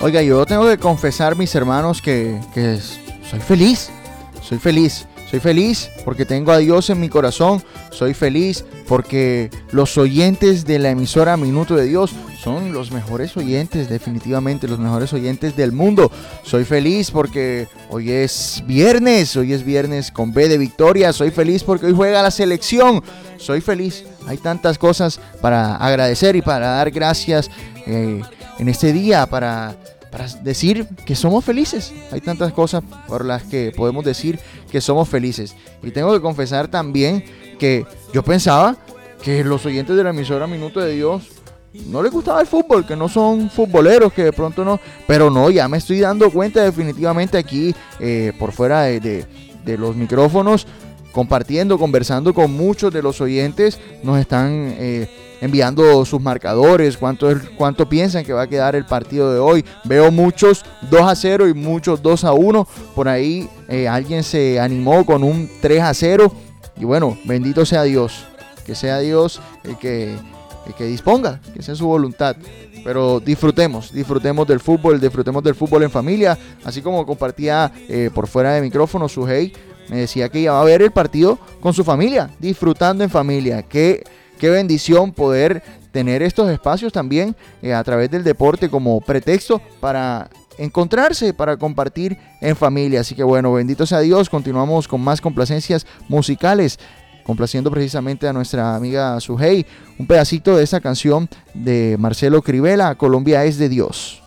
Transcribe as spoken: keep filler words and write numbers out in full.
Oiga, yo tengo que confesar, mis hermanos, que, que soy feliz, soy feliz, soy feliz porque tengo a Dios en mi corazón, soy feliz porque los oyentes de la emisora Minuto de Dios son los mejores oyentes, definitivamente los mejores oyentes del mundo. Soy feliz porque hoy es viernes, hoy es viernes con B de victoria, soy feliz porque hoy juega la selección, soy feliz. Hay tantas cosas para agradecer y para dar gracias eh, en este día, para... para decir que somos felices. Hay tantas cosas por las que podemos decir que somos felices. Y tengo que confesar también que yo pensaba que los oyentes de la emisora Minuto de Dios no les gustaba el fútbol, que no son futboleros, que de pronto no. Pero no, ya me estoy dando cuenta definitivamente aquí eh, por fuera de, de, de los micrófonos, compartiendo, conversando con muchos de los oyentes. Nos están eh, enviando sus marcadores, cuánto, cuánto piensan que va a quedar el partido de hoy. Veo muchos dos a cero y muchos dos a uno. Por ahí eh, alguien se animó con un tres a cero. Y bueno, bendito sea Dios. Que sea Dios el que, el que disponga, que sea su voluntad. Pero disfrutemos, disfrutemos del fútbol, disfrutemos del fútbol en familia. Así como compartía eh, por fuera de micrófono Sujei, me decía que iba a ver el partido con su familia, disfrutando en familia. Qué, qué bendición poder tener estos espacios también eh, a través del deporte como pretexto para encontrarse, para compartir en familia. Así que bueno, bendito sea Dios. Continuamos con más complacencias musicales, complaciendo precisamente a nuestra amiga Sujei, un pedacito de esa canción de Marcelo Crivella, Colombia es de Dios.